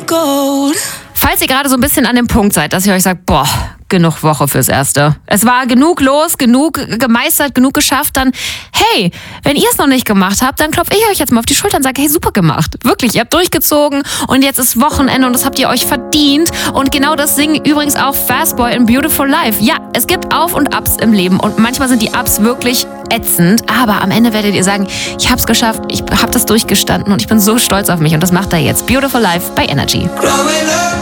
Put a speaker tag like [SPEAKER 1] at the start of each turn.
[SPEAKER 1] Falls ihr gerade so ein bisschen an dem Punkt seid, dass ihr euch sagt, boah, genug Woche fürs Erste. Es war genug los, genug gemeistert, genug geschafft, dann hey, wenn ihr es noch nicht gemacht habt, dann klopfe ich euch jetzt mal auf die Schulter und sage, hey, super gemacht. Wirklich, ihr habt durchgezogen und jetzt ist Wochenende und das habt ihr euch verdient. Und genau das singen übrigens auch Fastboy in Beautiful Life. Ja, es gibt Auf und Ups im Leben und manchmal sind die Ups wirklich ätzend, aber am Ende werdet ihr sagen, ich hab's geschafft, ich hab das durchgestanden und ich bin so stolz auf mich und das macht er jetzt. Beautiful Life bei Energy.